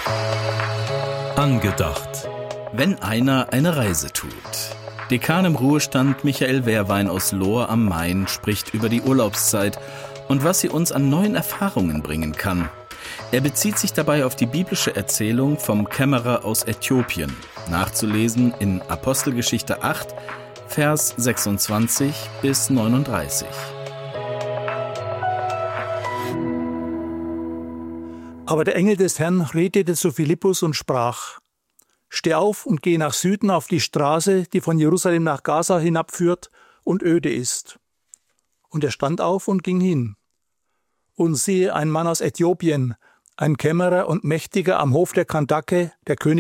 Angedacht. Wenn einer eine Reise tut. Dekan im Ruhestand Michael Wehrwein aus Lohr am Main spricht über die Urlaubszeit und was sie uns an neuen Erfahrungen bringen kann. Er bezieht sich dabei auf die biblische Erzählung vom Kämmerer aus Äthiopien, nachzulesen in Apostelgeschichte 8, Vers 26 bis 39. Aber der Engel des Herrn redete zu Philippus und sprach: Steh auf und geh nach Süden auf die Straße, die von Jerusalem nach Gaza hinabführt und öde ist. Und er stand auf und ging hin. Und siehe, ein Mann aus Äthiopien, ein Kämmerer und Mächtiger am Hof der Kandake, der Königin